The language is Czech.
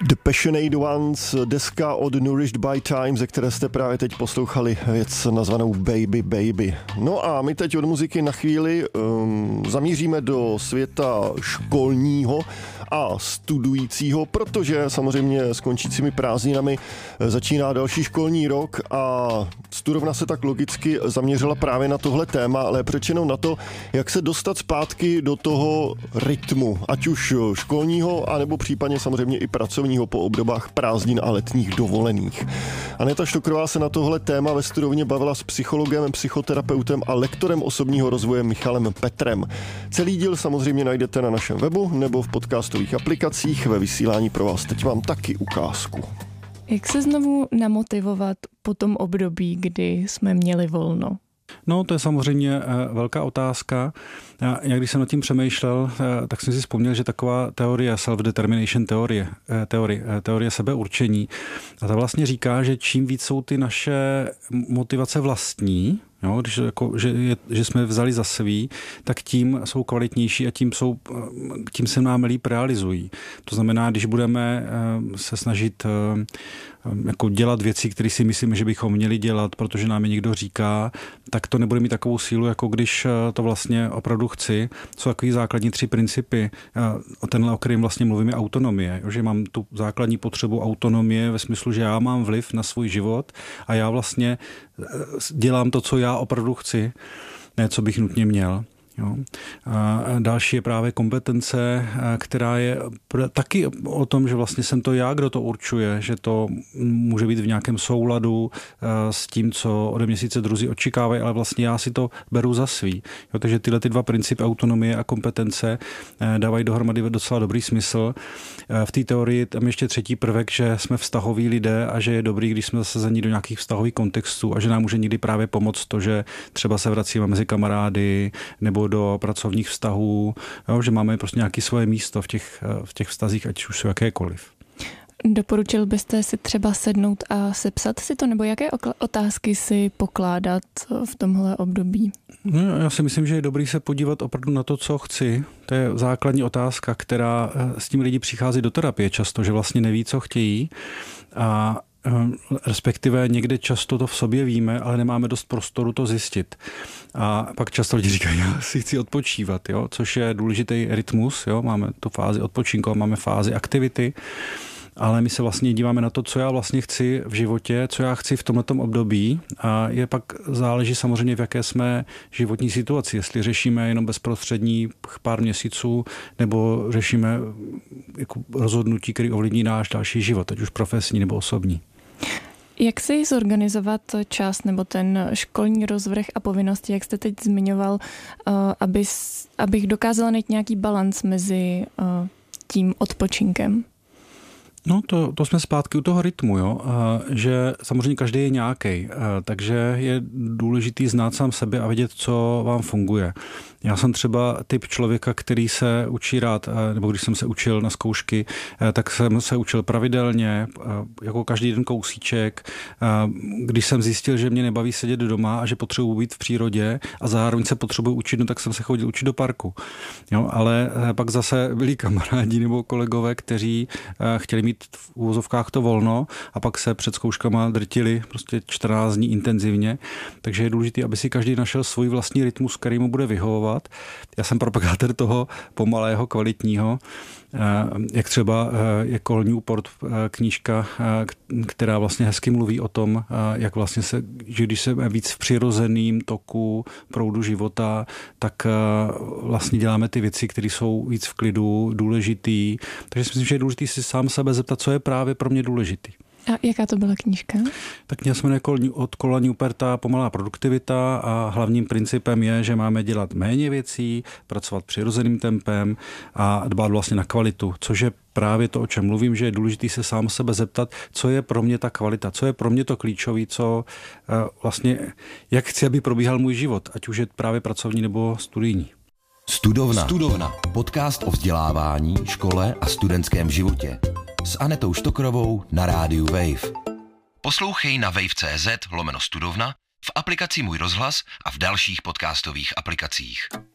The Passionate Ones, deska od Nourished by Time, ze které jste právě teď poslouchali věc nazvanou Baby Baby. No a my teď od muziky na chvíli zamíříme do světa školního a studujícího, protože samozřejmě s končícími prázdninami začíná další školní rok a studovna se tak logicky zaměřila právě na tohle téma, ale řečeno na to, jak se dostat zpátky do toho rytmu, ať už školního, anebo případně samozřejmě i pracovního po obdobách prázdnin a letních dovolených. Aneta Štokrová se na tohle téma ve studovně bavila s psychologem, psychoterapeutem a lektorem osobního rozvoje Michalem Petrem. Celý díl samozřejmě najdete na našem webu nebo v podcastových aplikacích. Ve vysílání pro vás teď mám taky ukázku. Jak se znovu namotivovat po tom období, kdy jsme měli volno? No, to je samozřejmě velká otázka. Já když jsem nad tím přemýšlel, tak jsem si vzpomněl, že taková teorie self-determination teorie sebeurčení, a ta vlastně říká, že čím víc jsou ty naše motivace vlastní, jo, že jsme vzali za svý, tak tím jsou kvalitnější a tím se nám líp realizují. To znamená, když budeme se snažit jako dělat věci, které si myslíme, že bychom měli dělat, protože nám je někdo říká, tak to nebude mít takovou sílu, jako když to vlastně opravdu chci. Jsou takový základní 3 principy. Tenhle, o kterém vlastně mluvím, je autonomie. Že mám tu základní potřebu autonomie ve smyslu, že já mám vliv na svůj život a já vlastně dělám to, co já opravdu chci, ne co bych nutně měl. Jo. A další je právě kompetence, která je taky o tom, že vlastně jsem to já, kdo to určuje, že to může být v nějakém souladu s tím, co ode mě sice druzí očekávají, ale vlastně já si to beru za svý. Jo, takže tyhle 2 principy, autonomie a kompetence, dávají dohromady docela dobrý smysl. V té teorii tam ještě 3. prvek, že jsme vztahoví lidé a že je dobrý, když jsme zasazení do nějakých vztahových kontextů a že nám může někdy právě pomoct to, že třeba se vracíme mezi kamarády nebo do pracovních vztahů, jo, že máme prostě nějaké svoje místo v těch vztazích, ať už jsou jakékoliv. Doporučil byste si třeba sednout a sepsat si to, nebo jaké otázky si pokládat v tomhle období? No, já si myslím, že je dobrý se podívat opravdu na to, co chci. To je základní otázka, která s tím lidi přichází do terapie často, že vlastně neví, co chtějí a respektive někde často to v sobě víme, ale nemáme dost prostoru to zjistit. A pak často lidi říkají, já si chci odpočívat, jo? Což je důležitý rytmus. Jo? Máme tu fázi odpočinku, máme fázi aktivity, ale my se vlastně díváme na to, co já vlastně chci v životě, co já chci v tomhletom období a je pak záleží samozřejmě, v jaké jsme životní situaci, jestli řešíme jenom bezprostřední pár měsíců nebo řešíme jako rozhodnutí, které ovlivní náš další život, ať už profesní nebo osobní. Jak si zorganizovat čas nebo ten školní rozvrh a povinnosti, jak jste teď zmiňoval, abych dokázala najít nějaký balanc mezi tím odpočinkem? No to jsme zpátky u toho rytmu, jo? Že samozřejmě každý je nějaký, takže je důležitý znát sám sebe a vědět, co vám funguje. Já jsem třeba typ člověka, který se učí rád, nebo když jsem se učil na zkoušky, tak jsem se učil pravidelně, jako každý den kousíček. Když jsem zjistil, že mě nebaví sedět doma a že potřebuji být v přírodě a zároveň se potřebuji učit, no tak jsem se chodil učit do parku. Jo, ale pak zase byli kamarádi nebo kolegové, kteří chtěli mít v úvozovkách to volno a pak se před zkouškama drtili prostě 14 dní intenzivně. Takže je důležité, aby si každý našel svůj vlastní rytmus, který mu bude vyhovovat. Já jsem propagátor toho pomalého, kvalitního, jak třeba je Cal Newport knížka, která vlastně hezky mluví o tom, jak vlastně že když jsme víc v přirozeném toku proudu života, tak vlastně děláme ty věci, které jsou víc v klidu, důležitý. Takže si myslím, že je důležitý si sám sebe zeptat, co je právě pro mě důležitý. A jaká to byla knížka? Tak kniha se jmenuje od Cala Newporta Pomalá produktivita a hlavním principem je, že máme dělat méně věcí, pracovat přirozeným tempem a dbát vlastně na kvalitu, což je právě to, o čem mluvím, že je důležité se sám sebe zeptat, co je pro mě ta kvalita, co je pro mě to klíčové, co vlastně, jak chci, aby probíhal můj život, ať už je právě pracovní nebo studijní. Studovna. Podcast o vzdělávání, škole a studentském životě. S Anetou Štokrovou na rádiu Wave. Poslouchej na wave.cz/studovna, v aplikaci Můj rozhlas a v dalších podcastových aplikacích.